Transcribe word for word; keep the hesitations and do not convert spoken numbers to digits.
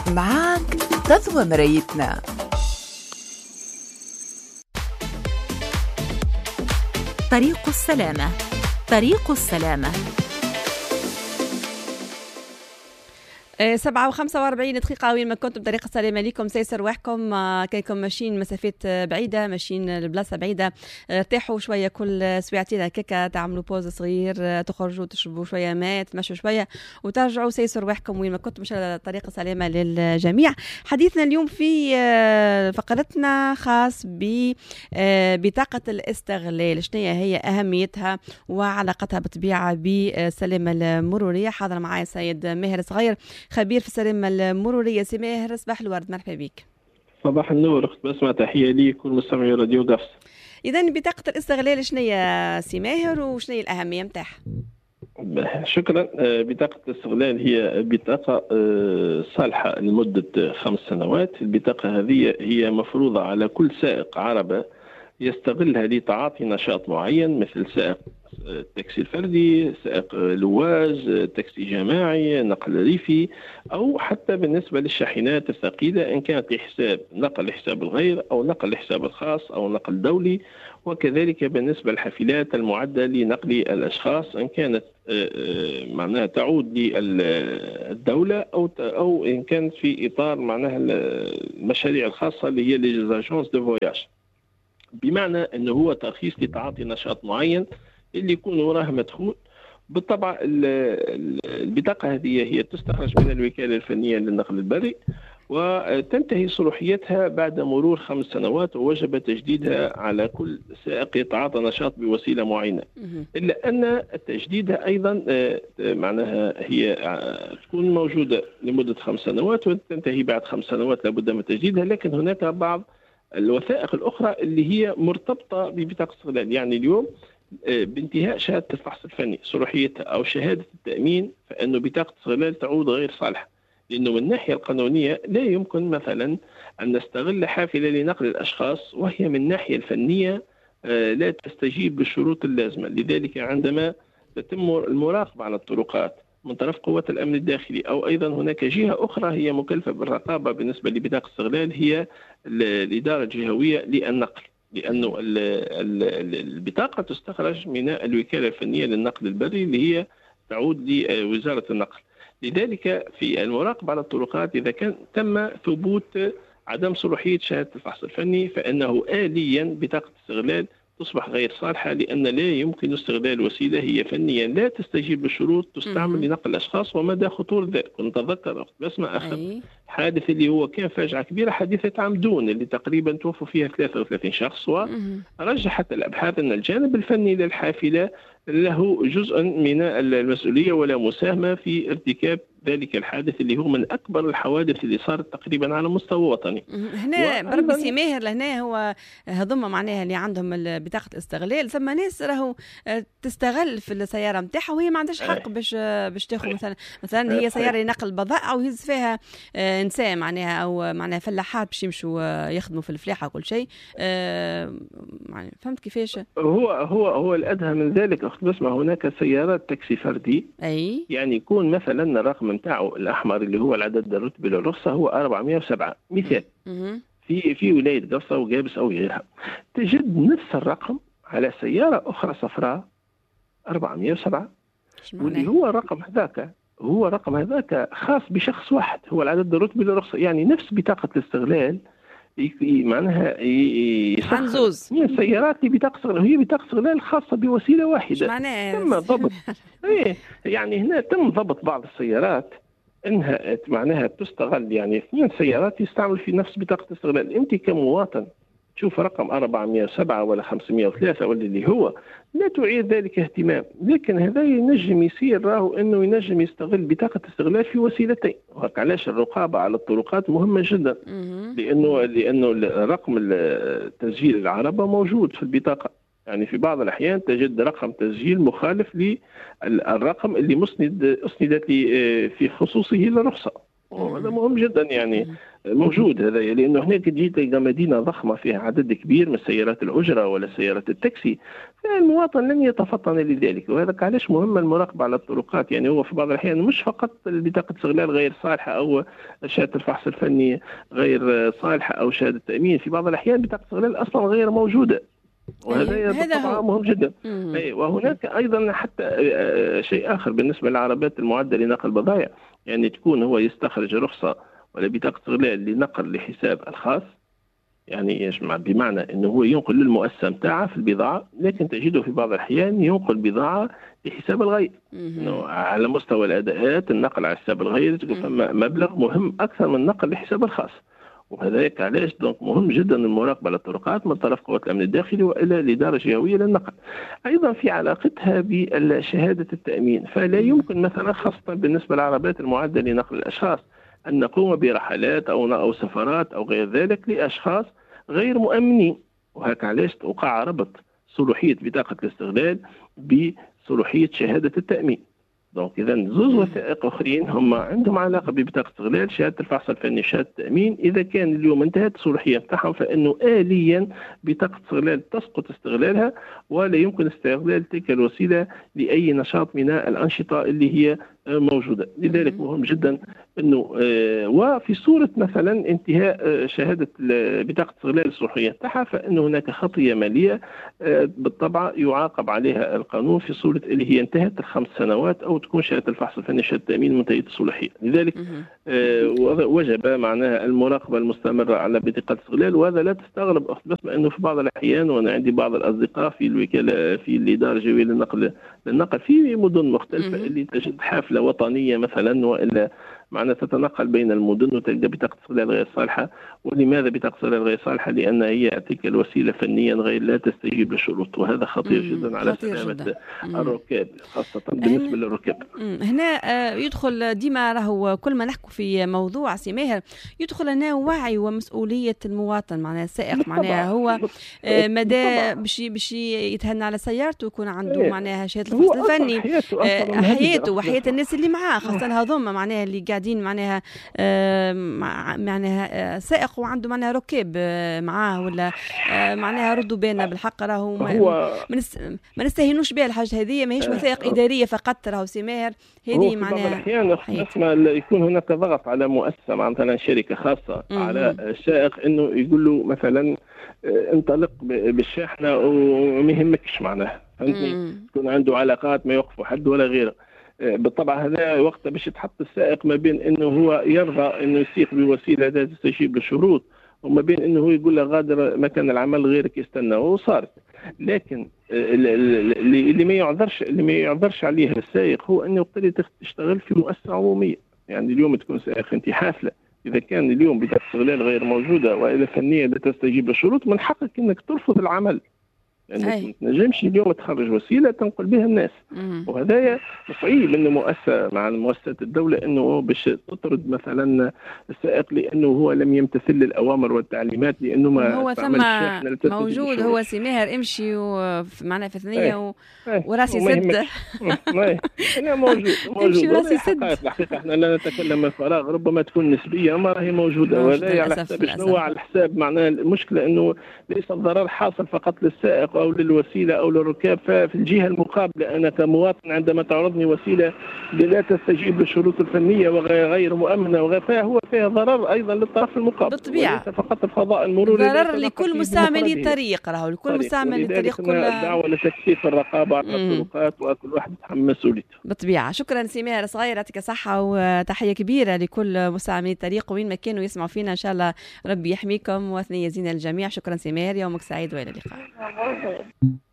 معاك غزوة مرايتنا. طريق السلامة. طريق السلامة. سبعة وخمسة وأربعين دقيقة وين ما كنتم بطريقة السلامة ليكم سيسر روحكم كيكم ماشيين مسافات بعيدة ماشيين البلاصة بعيدة ارتاحوا شوية كل سويعتين هكاكا تعملوا بوز صغير تخرجوا تشربوا شوية ماء تمشوا شوية وترجعوا سيسر روحكم وين ما كنتم مش على طريقة سلامة للجميع. حديثنا اليوم في فقرتنا خاص ببطاقة الاستغلال شنو هي أهميتها وعلاقتها بالطبيعة بالسلامة المرورية. حاضر معايا سيد ماهر صغير خبير في السلامة المرورية. سي ماهر صباح الورد مرحبا بك. صباح النور اخت بسمة تحية لي كل مستمعي راديو قفص. إذن بطاقة الاستغلال شنو هي سي ماهر وشنو هي الأهمية متاعها؟ شكرا. بطاقة الاستغلال هي بطاقة صالحة لمدة خمس سنوات. البطاقة هذه هي مفروضة على كل سائق عربة يستغلها لتعاطي نشاط معين مثل سائق التاكسي الفردي، سائق لواز، تاكسي جماعي، نقل ريفي، أو حتى بالنسبة للشاحنات الثقيلة إن كانت لحساب نقل لحساب الغير أو نقل لحساب الخاص أو نقل دولي، وكذلك بالنسبة للحافلات المعدة لنقل الأشخاص إن كانت معناها تعود للدولة أو أو إن كانت في إطار معناها المشاريع الخاصة اللي هي ليزاجونس دو فواياج، بمعنى أنه هو ترخيص لتعاطي نشاط معين اللي يكون وراه مدخول. بالطبع البطاقة هذه هي تستخرج من الوكالة الفنية للنقل البري وتنتهي صلاحيتها بعد مرور خمس سنوات، ووجب تجديدها على كل سائق يتعاطى نشاط بوسيلة معينة، إلا أن تجديدها أيضا معناها هي تكون موجودة لمدة خمس سنوات وتنتهي بعد خمس سنوات لابد من تجديدها. لكن هناك بعض الوثائق الأخرى اللي هي مرتبطة ببطاقة الاستغلال، يعني اليوم بانتهاء شهادة الفحص الفني صلاحيتها أو شهادة التأمين، فإنه بطاقة الاستغلال تعود غير صالحة، لأنه من الناحية القانونية لا يمكن مثلا أن نستغل حافلة لنقل الأشخاص وهي من الناحية الفنية لا تستجيب للشروط اللازمة. لذلك عندما تتم المراقبة على الطرقات من طرف قوات الأمن الداخلي أو أيضا هناك جهة أخرى هي مكلفة بالرقابة بالنسبة لبطاقة الاستغلال هي الإدارة الجهوية للنقل، لأنه البطاقة تستخرج من الوكالة الفنية للنقل البري اللي هي تعود لوزارة النقل. لذلك في المراقبة على الطرقات إذا كان تم ثبوت عدم صلاحية شهادة الفحص الفني فإنه آليا بطاقة الاستغلال تصبح غير صالحة، لأن لا يمكن استغلال وسيلة هي فنيا لا تستجيب للشروط تستعمل لنقل الأشخاص. ومدى خطورة ذلك نتذكر بسمة أخذ حادث اللي هو كان فاجعة كبيرة، حادثة عمدون اللي تقريبا توفوا فيها ثلاثة وثلاثين شخص، ورجحت الأبحاث أن الجانب الفني للحافلة له جزء من المسؤولية ولا مساهمة في ارتكاب ذلك الحادث اللي هو من أكبر الحوادث اللي صارت تقريبا على مستوى وطني. هنا بربي سي ماهر لهنا هو هذم معناها اللي عندهم بطاقة الاستغلال ثم ناس راهو تستغل في السيارة متاعها وهي ما عندهاش حق باش باش تاخذ مثلا مثلا هي سيارة نقل بضائع ويهز فيها نساء معناها أو معناها فلاحات باش يمشوا يخدموا في الفلاحة وكل شيء. يعني فهمت كيفاش؟ هو هو هو الأدهى من ذلك أخت بسمة، هناك سيارات تاكسي فردي أي يعني يكون مثلا الرقم نتاعو الأحمر اللي هو العدد الرتبي للرخصة هو أربعمائة وسبعة مثال في في ولاية قفصة وقابس أو غيرها، تجد نفس الرقم على سيارة أخرى صفراء أربعمائة وسبعة، واللي هو الرقم هذاك هو رقم هذاك خاص بشخص واحد هو العدد الرتبي للرخصة، يعني نفس بطاقة الاستغلال معناها يسخر من السيارات بطاقة استغلال، هي بطاقة استغلال خاصة بوسيلة واحدة. تم ضبط ايه يعني هنا تم ضبط بعض السيارات انها معناها تستغل، يعني اثنين سيارات يستعمل في نفس بطاقة استغلال. انت كمواطن تشوف رقم أربعمائة وسبعة ولا خمسمائة وثلاثة ولا اللي هو لا تعير ذلك اهتمام، لكن هذا ينجم يصير راهو انه ينجم يستغل بطاقة استغلال في وسيلتين. وعلاش الرقابة على الطرقات مهمة جدا، لانه لانه رقم التسجيل العربة موجود في البطاقة، يعني في بعض الأحيان تجد رقم تسجيل مخالف للرقم اللي مسند أسندت لي في خصوصه للرخصة، وهذا مهم جدا. يعني موجود هذا، لأنه هناك تجي تلقى مدينة ضخمة فيها عدد كبير من سيارات الأجرة ولا سيارات التاكسي، فالمواطن لن يتفطن لذلك. وهذا علاش مهمة المراقبة على الطرقات. يعني هو في بعض الأحيان مش فقط بطاقة استغلال غير صالحة أو شهادة الفحص الفني غير صالحة أو شهادة التأمين، في بعض الأحيان بطاقة استغلال أصلا غير موجودة، وهذا طبعا مهم جدا. وهناك أيضا حتى شيء آخر بالنسبة للعربات المعدة لنقل البضائع، يعني تكون هو يستخرج رخصة ولا بطاقة استغلال لنقل لحساب الخاص، يعني يجمع بمعنى أنه هو ينقل للمؤسسة متاعه في البضاعة، لكن تجده في بعض الأحيان ينقل بضاعة لحساب الغير. إنه على مستوى الأداءات النقل على حساب الغير تكون فما مبلغ مهم أكثر من النقل لحساب الخاص. وهذاك علاش دونك مهم جدا المراقبة على الطرقات من طرف قوات الأمن الداخلي وإلى الإدارة الجهوية للنقل. أيضا في علاقتها بشهادة التأمين، فلا يمكن مثلا خاصة بالنسبة للعربات المعدة لنقل الأشخاص أن نقوم برحلات أو أو سفرات أو غير ذلك لأشخاص غير مؤمنين. وهك علاش توقع ربط صلاحية بطاقة الاستغلال بصلاحية شهادة التأمين. دونك إذا زوز وثائق أخرين هم عندهم علاقة ببطاقة استغلال، شهادة الفحص الفني شهادة التأمين. إذا كان اليوم انتهت الصلاحية بتاعهم فإنه آليا بطاقة استغلال تسقط استغلالها، ولا يمكن استغلال تلك الوسيلة لأي نشاط من الأنشطة اللي هي موجودة. لذلك مهم جدا أنه وفي صورة مثلا انتهاء شهادة بطاقة استغلال الصلاحية بتاعها فإنه هناك خطية مالية بالطبع يعاقب عليها القانون في صورة اللي هي انتهت الخمس سنوات أو تكون شهادة الفحص الفني شهادة التأمين منتهية الصلاحية. لذلك وجب معناها المراقبة المستمرة على بطاقة الاستغلال. وهذا لا تستغرب أخت بس أنه في بعض الأحيان، وأنا عندي بعض الأصدقاء في الوكالة في الإدارة الجوية للنقل للنقل في مدن مختلفة اللي تجد حافلة وطنية مثلا وإلا معنى تتنقل بين المدن وتلقى بطاقة استغلال غير صالحة. ولماذا بطاقة استغلال غير صالحة؟ لأن هي تلك الوسيلة فنيا غير لا تستجيب للشروط، وهذا خطير جدا على سلامة الركاب خاصة بالنسبة للركاب. هنا يدخل ديما راهو كل ما نحكوا في موضوع سي ماهر يدخل هنا وعي ومسؤولية المواطن، معناها السائق معناها هو مدى باش باش يتهنى على سيارته يكون عنده معناها شهادة الفحص الفني، حياته وحياة الناس اللي معاه خاصة هذوما معناها اللي قاعدين معناها معناها سائق وعنده معناها ركاب معاه ولا معناها ردوا بالنا بالحق راهو ما نستهينوش بها الحاجة هذه، ماهيش وثائق إدارية فقط راهو سي ماهر هذه معناها. أحيانا يكون هناك ضغط على مؤسسة مثلا شركة خاصة على السائق إنه يقول له مثلا انطلق بالشاحنة وما يهمكش معناها، فهمتني؟ يكون عنده علاقات ما يوقفوا حد ولا غيره. بالطبع هذا وقت باش يتحط السائق ما بين انه هو يرضى انه يسيق بوسيله لا تستجيب للشروط وما بين انه هو يقول له غادر مكان العمل غيرك يستنى وصارت. لكن اللي ما يعذرش اللي ما يعذرش عليه السائق هو انه يقدر تشتغل في مؤسسه عموميه. يعني اليوم تكون سائق انت حافله، اذا كان اليوم بطاقه استغلال غير موجوده واذا فنيه لا تستجيب للشروط من حقك انك ترفض العمل، لأنك ما تنجمش اليوم تخرج وسيلة تنقل بها الناس. وهذا صعيب أنه مؤسسة مع مؤسسة الدولة أنه باش تطرد مثلا السائق لأنه هو لم يمتثل للأوامر والتعليمات لأنه ما هو ثم موجود هو سي ماهر امشي معنا في ثنية و... وراسي سد أنا موجود موجود وراسي سد. الحقيقة احنا لا نتكلم من فراغ، ربما تكون نسبية ما راهي موجودة، ولا على حساب شنو على حساب معناه المشكلة أنه ليس الضرر حاصل فقط للسائق أو للوسيلة أو للركاب، ففي الجهة المقابلة أنا كمواطن عندما تعرضني وسيلة لا تستجيب للشروط الفنية وغير مؤمنة وغير فهو فيها ضرر أيضا للطرف المقابل بالطبيعة، فقط الفضاء المروري ضرر لكل مستعمل الطريق، راهو لكل مستعمل الطريق كلها. الدعوة لتكثيف الرقابة على الطرقات وكل واحد يتحمل مسؤوليته بالطبيعة. شكرا سي ماهر صغير، يعطيك صحة وتحية كبيرة لكل مستعملي الطريق وين ما كانوا يسمعوا فينا، إن شاء الله ربي يحميكم وثني يزين الجميع. شكرا سي ماهر، يومك سعيد وإلى اللقاء.